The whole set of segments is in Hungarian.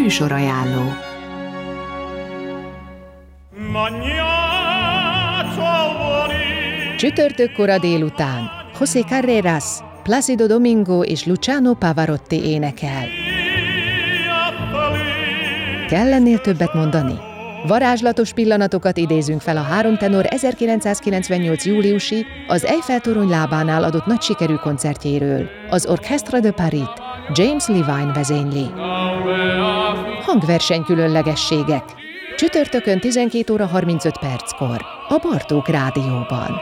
Műsorajánló. Csütörtök kora délután José Carreras, Plácido Domingo és Luciano Pavarotti énekel. Kell ennél többet mondani? Varázslatos pillanatokat idézünk fel a három tenor 1998. júliusi, az Eiffel-torony lábánál adott nagy sikerű koncertjéről. Az Orchestre de Paris-t James Levine vezényli. Hangverseny különlegességek. Csütörtökön 12 óra 35 perckor a Bartók Rádióban.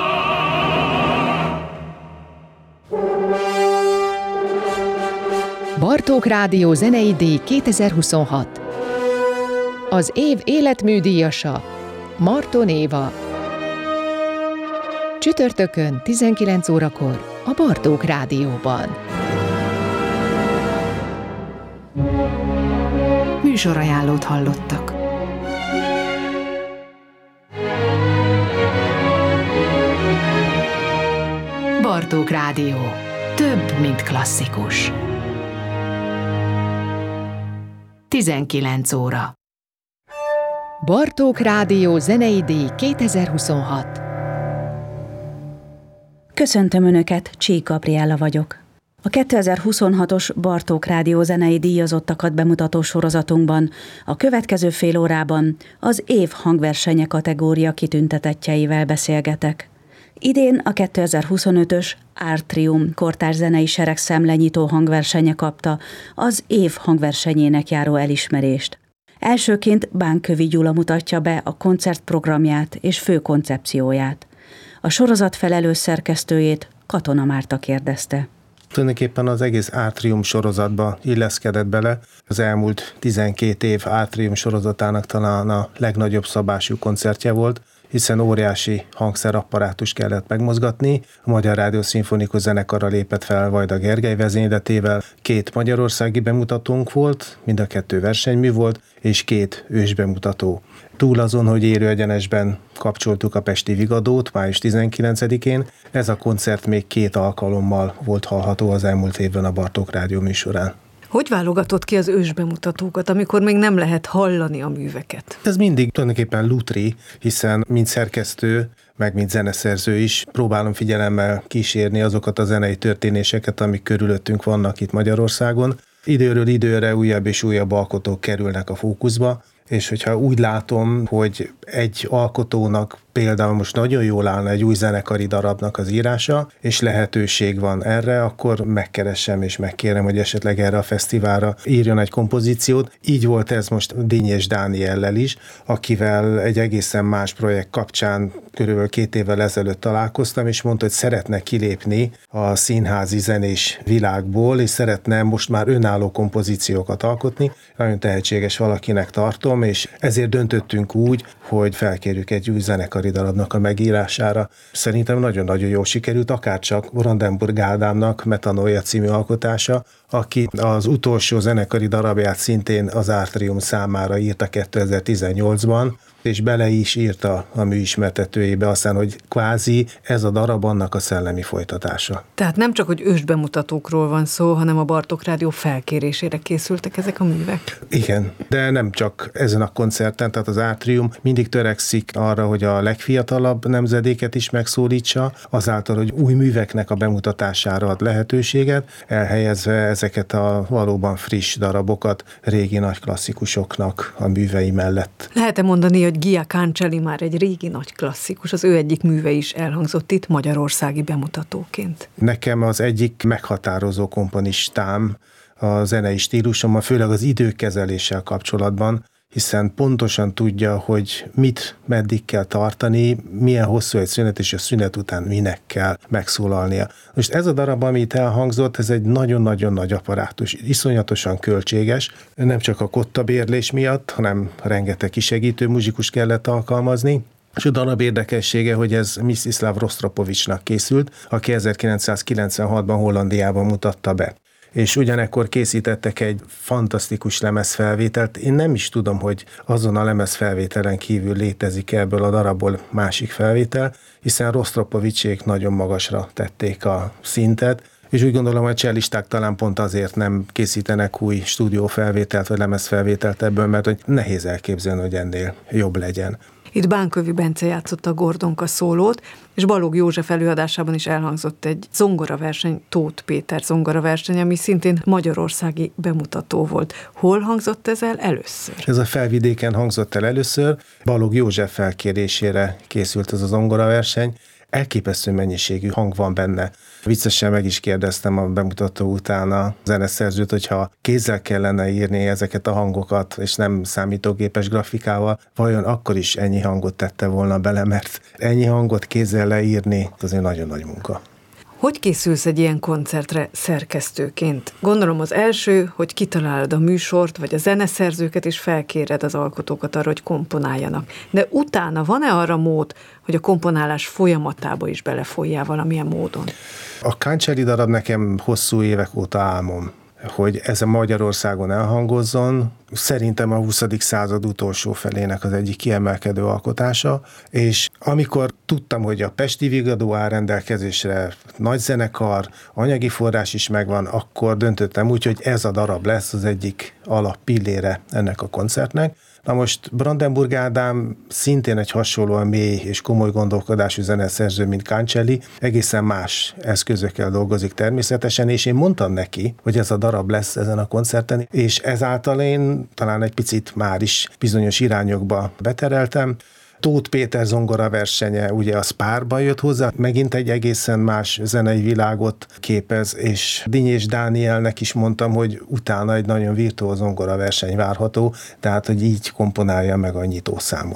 Bartók Rádió zenei díj 2026. Az év életműdíjasa Marton Éva. Csütörtökön 19 órakor a Bartók Rádióban. Műsorajánlót hallottak. Bartók Rádió. Több, mint klasszikus. 19 óra. Bartók Rádió zenei díj 2026. Köszöntöm Önöket, Csík Gabriella vagyok. A 2026-os Bartók Rádió zenei díjazottakat bemutató sorozatunkban a következő fél órában az év hangversenye kategória kitüntetettjeivel beszélgetek. Idén a 2025-ös Artrium kortárs zenei seregszem lenyitó hangversenye kapta az év hangversenyének járó elismerést. Elsőként Bánkövi Gyula mutatja be a koncertprogramját és fő koncepcióját. A sorozat felelős szerkesztőjét Katona Márta kérdezte. Tulajdonképpen az egész Artrium sorozatba illeszkedett bele. Az elmúlt 12 év Artrium sorozatának talán a legnagyobb szabású koncertje volt, hiszen óriási hangszerapparátus kellett megmozgatni. A Magyar Rádió Szimfonikus Zenekarra lépett fel Vajda Gergely vezényletével. 2 magyarországi bemutatónk volt, mind a 2 versenymű volt, és 2 ősbemutató. Túl azon, hogy élőegyenesben kapcsoltuk a pesti Vigadót május 19-én, ez a koncert még 2 alkalommal volt hallható az elmúlt évben a Bartók Rádió műsorán. Hogy válogatott ki az ősbemutatókat, amikor még nem lehet hallani a műveket? Ez mindig tulajdonképpen lutri, hiszen mint szerkesztő, meg mint zeneszerző is próbálom figyelemmel kísérni azokat a zenei történéseket, amik körülöttünk vannak itt Magyarországon. Időről időre újabb és újabb alkotók kerülnek a fókuszba, és hogyha úgy látom, hogy egy alkotónak például most nagyon jól állna egy új zenekari darabnak az írása, és lehetőség van erre, akkor megkeressem és megkérem, hogy esetleg erre a fesztiválra írjon egy kompozíciót. Így volt ez most Dínyés Dániellel is, akivel egy egészen más projekt kapcsán körülbelül 2 évvel ezelőtt találkoztam, és mondta, hogy szeretne kilépni a színházi zenés világból, és szeretne most már önálló kompozíciókat alkotni. Nagyon tehetséges valakinek tartom, és ezért döntöttünk úgy, hogy felkérjük egy új zenekari darabnak a megírására. Szerintem nagyon-nagyon jól sikerült, akárcsak Brandenburg Ádámnak Metanoia című alkotása, aki az utolsó zenekari darabját szintén az Artrium számára írta 2018-ban, és bele is írta a műismertetőjébe aztán, hogy kvázi ez a darab annak a szellemi folytatása. Tehát nem csak, hogy ősbemutatókról van szó, hanem a Bartók Rádió felkérésére készültek ezek a művek. Igen, de nem csak ezen a koncerten, tehát az Artrium mindig törekszik arra, hogy a legfiatalabb nemzedéket is megszólítsa, azáltal, hogy új műveknek a bemutatására ad lehetőséget, elhelyezve ezeket a valóban friss darabokat régi nagy klasszikusoknak a művei mellett. Lehet-e mondani, hogy Gia Cancelli már egy régi nagy klasszikus, az ő egyik műve is elhangzott itt magyarországi bemutatóként? Nekem az egyik meghatározó komponistám a zenei stílusommal, főleg az időkezeléssel kapcsolatban, hiszen pontosan tudja, hogy mit, meddig kell tartani, milyen hosszú egy szünet, és a szünet után minek kell megszólalnia. Most ez a darab, amit elhangzott, ez egy nagyon-nagyon nagy apparátus, iszonyatosan költséges, nem csak a kottabérlés miatt, hanem rengeteg kisegítő muzsikus kellett alkalmazni, és a darab érdekessége, hogy ez Mstislav Rostropovicsnak készült, aki 1996-ban Hollandiában mutatta be. És ugyanekkor készítettek egy fantasztikus lemezfelvételt. Én nem is tudom, hogy azon a lemezfelvételen kívül létezik ebből a darabból másik felvétel, hiszen Rostropovicsék nagyon magasra tették a szintet, És úgy gondolom, hogy a cellisták talán pont azért nem készítenek új stúdiófelvételt vagy lemezfelvételt ebből, mert hogy nehéz elképzelni, hogy ennél jobb legyen. Itt Bánkövi Bence játszotta a Gordonka szólót, és Balogh József előadásában is elhangzott egy zongoraverseny, Tóth Péter zongoraverseny, ami szintén magyarországi bemutató volt. Hol hangzott ez el először? Ez a Felvidéken hangzott el először. Balogh József felkérésére készült ez a zongoraverseny. Elképesztő mennyiségű hang van benne. Viccesen meg is kérdeztem a bemutató után a zeneszerzőt, hogyha kézzel kellene írni ezeket a hangokat, és nem számítógépes grafikával, vajon akkor is ennyi hangot tette volna bele, mert ennyi hangot kézzel leírni, az egy nagyon nagy munka. Hogy készülsz egy ilyen koncertre szerkesztőként? Gondolom az első, hogy kitalálod a műsort, vagy a zeneszerzőket, és felkéred az alkotókat arra, hogy komponáljanak. De utána van-e arra mód, hogy a komponálás folyamatába is belefolyjál valamilyen módon? A Kancseli darab nekem hosszú évek óta álmom, hogy ez a Magyarországon elhangozzon. Szerintem a 20. század utolsó felének az egyik kiemelkedő alkotása, és amikor tudtam, hogy a Pesti Vigadó áll rendelkezésre, nagy zenekar, anyagi forrás is megvan, akkor döntöttem úgy, hogy ez a darab lesz az egyik alappillére ennek a koncertnek. Na most Brandenburg Ádám szintén egy hasonlóan mély és komoly gondolkodású zeneszerző, mint Kancseli, egészen más eszközökkel dolgozik természetesen, és én mondtam neki, hogy ez a darab lesz ezen a koncerten, és ezáltal én talán egy picit már is bizonyos irányokba betereltem. Tóth Péter zongora versenye, ugye az párban jött hozzá, megint egy egészen más zenei világot képez, és Dinyés Dánielnek is mondtam, hogy utána egy nagyon virtuóz zongora verseny várható, tehát hogy így komponálja meg a nyitószámot.